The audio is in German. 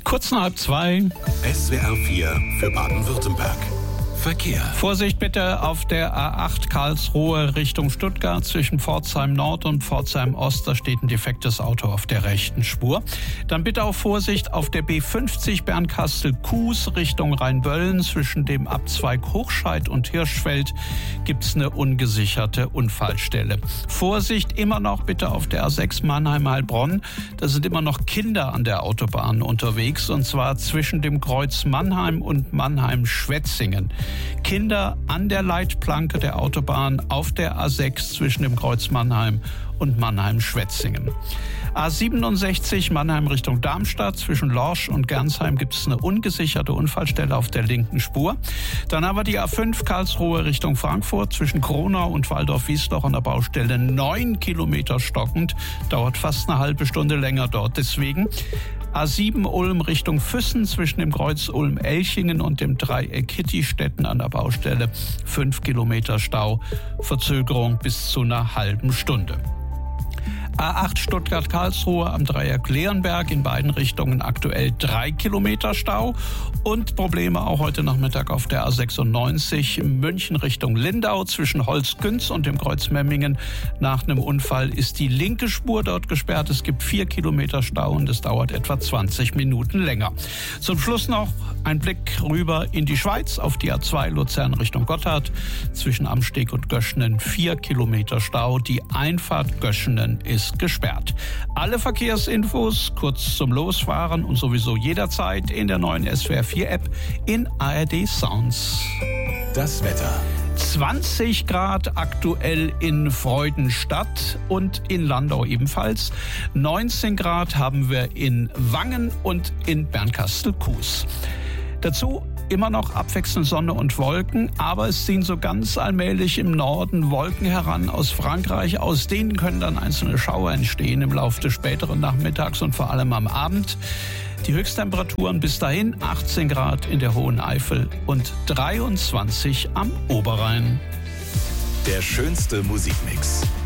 Kurz nach 2. SWR 4 für Baden-Württemberg. Verkehr. Vorsicht bitte auf der A8 Karlsruhe Richtung Stuttgart zwischen Pforzheim Nord und Pforzheim Ost. Da steht ein defektes Auto auf der rechten Spur. Dann bitte auch Vorsicht auf der B50 Bernkastel-Kues Richtung Rheinböllen. Zwischen dem Abzweig Hochscheid und Hirschfeld gibt es eine ungesicherte Unfallstelle. Vorsicht immer noch bitte auf der A6 Mannheim-Heilbronn. Da sind immer noch Kinder an der Autobahn unterwegs, und zwar zwischen dem Kreuz Mannheim und Mannheim-Schwetzingen. Kinder an der Leitplanke der Autobahn auf der A6 zwischen dem Kreuz Mannheim und Mannheim-Schwetzingen. A67 Mannheim Richtung Darmstadt zwischen Lorsch und Gernsheim gibt es eine ungesicherte Unfallstelle auf der linken Spur. Dann haben wir die A5 Karlsruhe Richtung Frankfurt zwischen Kronau und Waldorf-Wiesloch an der Baustelle 9 Kilometer stockend. Dauert fast eine halbe Stunde länger dort. Deswegen A7 Ulm Richtung Füssen zwischen dem Kreuz Ulm-Elchingen und dem Dreieck Hittistetten an der Baustelle 5 Kilometer Stau. Verzögerung bis zu einer halben Stunde. A8 Stuttgart-Karlsruhe am Dreieck Leonberg in beiden Richtungen aktuell 3 Kilometer Stau und Probleme auch heute Nachmittag auf der A96 München Richtung Lindau zwischen Holzkünz und dem Kreuz Memmingen. Nach einem Unfall ist die linke Spur dort gesperrt. Es gibt 4 Kilometer Stau und es dauert etwa 20 Minuten länger. Zum Schluss noch ein Blick rüber in die Schweiz auf die A2 Luzern Richtung Gotthard zwischen Amsteg und Göschenen 4 Kilometer Stau. Die Einfahrt Göschenen ist gesperrt. Alle Verkehrsinfos kurz zum Losfahren und sowieso jederzeit in der neuen SWR 4 App in ARD Sounds. Das Wetter. 20 Grad aktuell in Freudenstadt und in Landau ebenfalls. 19 Grad haben wir in Wangen und in Bernkastel-Kues. Dazu immer noch abwechselnd Sonne und Wolken, aber es ziehen so ganz allmählich im Norden Wolken heran aus Frankreich. Aus denen können dann einzelne Schauer entstehen im Laufe des späteren Nachmittags und vor allem am Abend. Die Höchsttemperaturen bis dahin 18 Grad in der Hohen Eifel und 23 am Oberrhein. Der schönste Musikmix.